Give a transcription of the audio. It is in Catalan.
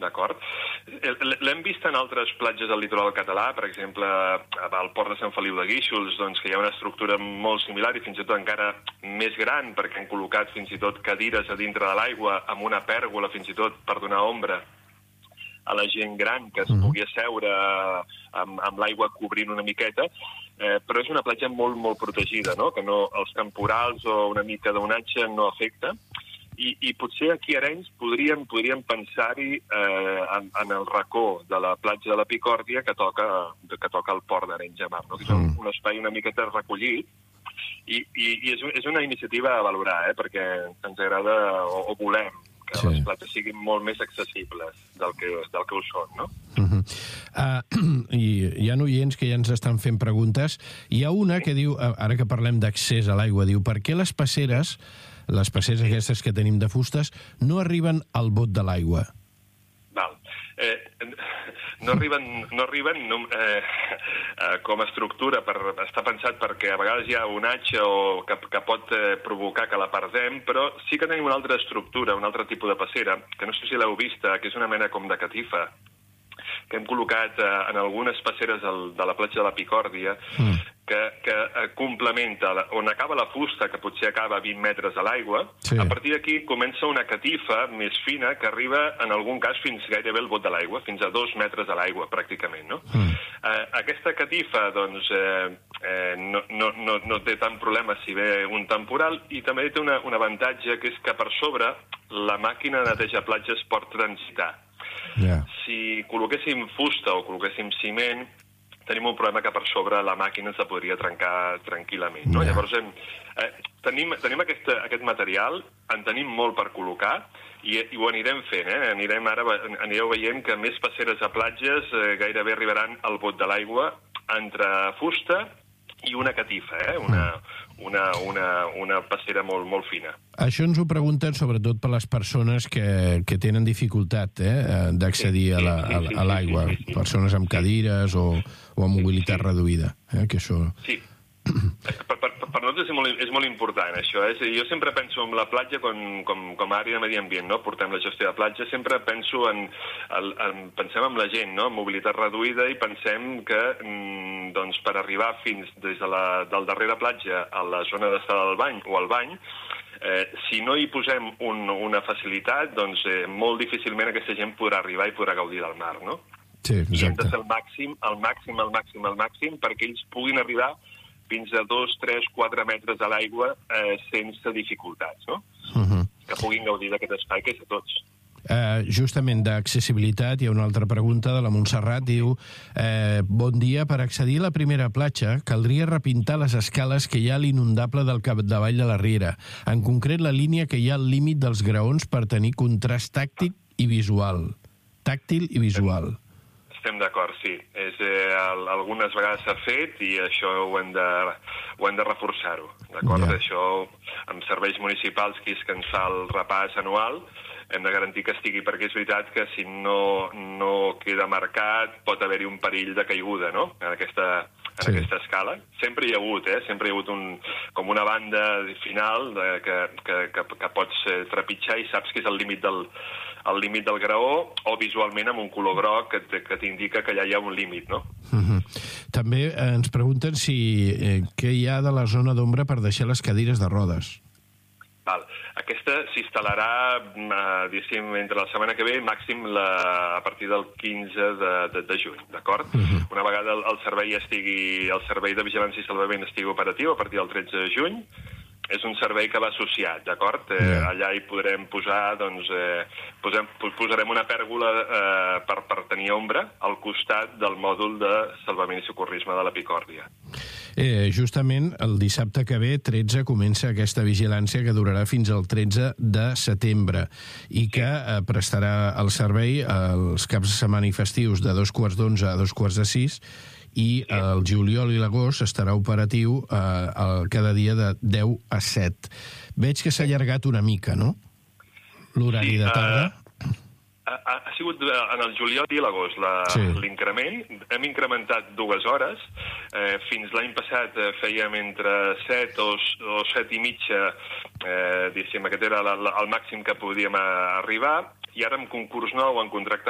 d'acord? L'hem vist en altres platges del litoral català, per exemple, al port de Sant Feliu de Guíxols, doncs, que hi ha una estructura molt similar i fins i tot encara més gran, perquè han col·locat fins i tot cadires a dintre de l'aigua amb una pèrgola, fins i tot per donar ombra a la gent gran que es pugui asseure amb l'aigua cobrint una miqueta, però és una platja molt, molt protegida, no? Que no, els temporals o una mica d'onatge no afecta. I potser aquí a Arenys podríem pensar-hi en el racó de la platja de la Picòrdia que toca el port d'Arenys de Mar, no? Que és un espai una miqueta recollit i és una iniciativa a valorar, perquè ens agrada o volem que les platges siguin molt més accessibles del que ho són, no? I hi ha oients que ja ens estan fent preguntes. Hi ha una que diu, ara que parlem d'accés a l'aigua, diu, per què les passeres aquestes que tenim de fustes no arriben al bot de l'aigua? Val. No arriben com a estructura, està pensat perquè a vegades hi ha onatge o que pot provocar que la perdem, però sí que tenim una altra estructura, un altre tipus de passera, que no sé si l'heu vista, que és una mena com de catifa, que hem col·locat en algunes passeres de la platja de la Picòrdia, que complementa on acaba la fusta, que potser acaba a 20 metres a l'aigua. Sí. A partir d'aquí comença una catifa més fina que arriba, en algun cas, fins gairebé al bot de l'aigua, fins a 2 metres a l'aigua, pràcticament, no? Aquesta catifa, doncs, no té tant problema si ve un temporal, i també té un avantatge, que és que per sobre la màquina de neteja platges pot transitar. Yeah. Si col·loquéssim fusta o col·loquéssim ciment, tenim un problema que per sobre la màquina se podria trencar tranquil·lament, no? Yeah. Llavors, tenim aquest material, en tenim molt per col·locar, i ho anirem fent, anireu veient que més passeres a platges gairebé arribaran al bot de l'aigua entre fusta i una catifa, una passera molt, molt fina. Això ens ho pregunten sobretot per les persones que tenen dificultat d'accedir a l'aigua, persones amb cadires o amb mobilitat reduïda. Que això... Sí, per nosaltres és molt important, això. Jo sempre penso en la platja com a àrea de medi ambient, no? Portem la gestió de platja, sempre pensem en la gent, no? Mobilitat reduïda, i pensem que doncs, per arribar fins des del darrere platja a la zona d'estada del bany o al bany, si no hi posem una facilitat, doncs molt difícilment aquesta gent podrà arribar i podrà gaudir del mar, no? Sí, exacte. I hem de fer el màxim perquè ells puguin arribar fins a 2, 3, 4 metres a l'aigua sense dificultats, no? Que puguin gaudir d'aquest espai que és a tots. Justament d'accessibilitat, hi ha una altra pregunta de la Montserrat, diu: bon dia, per accedir a la primera platja caldria repintar les escales que hi ha a l'inundable del capdavall de la Riera, en concret la línia que hi ha al límit dels graons per tenir contrast tàctil i visual. Estem d'acord, sí. Algunes vegades s'ha fet i això ho hem de reforçar-ho, d'acord? Yeah. Això, amb serveis municipals, que és que ens fa el repàs anual, hem de garantir que estigui, perquè és veritat que si no queda marcat pot haver-hi un perill de caiguda, no?, en aquesta escala. Sempre hi ha hagut, sempre hi ha hagut com una banda final que pots trepitjar i saps que és el límit del graó, o visualment amb un color groc que t'indica que allà hi ha un límit, no? També ens pregunten què hi ha de la zona d'ombra per deixar les cadires de rodes. Val. Aquesta s'instal·larà, diguéssim, entre la setmana que ve, màxim a partir del 15 de juny, d'acord? Una vegada el servei de vigilància i salvament estigui operatiu, a partir del 13 de juny, és un servei que va associat, d'acord? Allà hi podrem posar, doncs, posarem una pèrgola per tenir ombra al costat del mòdul de salvament i socorrisme de la Picòrdia. Justament el dissabte que ve, 13, comença aquesta vigilància que durarà fins al 13 de setembre i que prestarà el servei els caps de setmana i festius de 2:45 a 2:45, i el juliol i l'agost estarà operatiu cada dia de 10 a 7. Veig que s'ha allargat una mica, no?, l'horari de tarda. Ha sigut en el juliol i l'agost l'increment. Hem incrementat 2 hores. Fins l'any passat fèiem entre 7 o 7 i mitja, diguéssim, aquest era el màxim que podíem arribar, i ara amb concurs nou, en contracte